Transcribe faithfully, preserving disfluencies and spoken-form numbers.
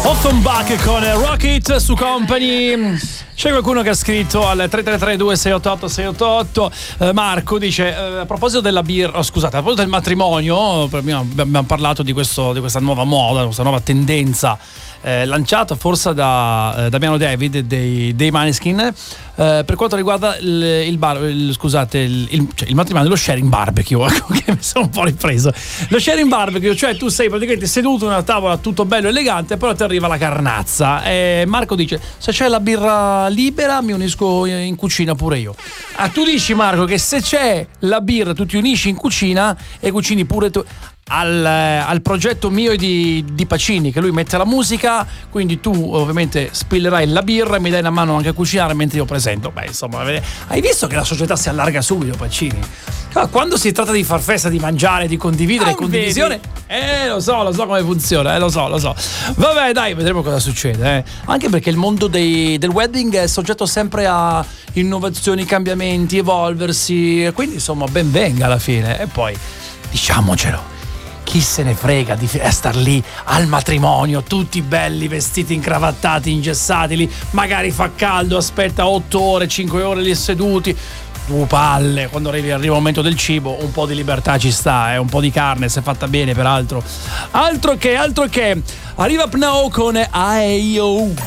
Offenbach con Rocket su Company. C'è qualcuno che ha scritto al tre tre tre due sei otto otto sei otto otto. eh, Marco dice eh, a proposito della birra, oh, scusate, a proposito del matrimonio, abbiamo, abbiamo parlato di, questo, di questa nuova moda, questa nuova tendenza eh, lanciata forse da eh, Damiano David dei, dei Maneskin, eh, per quanto riguarda il, il bar, il, scusate, il, il, cioè il matrimonio, lo sharing barbecue, ecco, che mi sono un po' ripreso. Lo sharing barbecue, cioè tu sei praticamente seduto in una tavola tutto bello e elegante, però ti arriva la carnazza. E Marco dice: se c'è la birra libera mi unisco in cucina pure io. Ah, tu dici, Marco, che se c'è la birra tu ti unisci in cucina e cucini pure tu. Al, al progetto mio di, di Pacini, che lui mette la musica, quindi tu ovviamente spillerai la birra e mi dai una mano anche a cucinare mentre io presento. Beh, insomma, hai visto che la società si allarga subito, Pacini? Quando si tratta di far festa, di mangiare, di condividere, ah, condivisione, vedi? eh lo so, lo so come funziona, eh, lo so, lo so. Vabbè, dai, vedremo cosa succede, eh. Anche perché il mondo dei, del wedding è soggetto sempre a innovazioni, cambiamenti, evolversi, quindi insomma ben venga alla fine. E poi diciamocelo, chi se ne frega di star lì al matrimonio, tutti belli, vestiti, incravattati, ingessati lì, magari fa caldo, aspetta otto ore, cinque ore lì seduti. Tu palle, quando arrivi, arriva il momento del cibo, un po' di libertà ci sta, eh? Un po' di carne, se fatta bene peraltro. Altro che, altro che, arriva Pnau con A E I O U.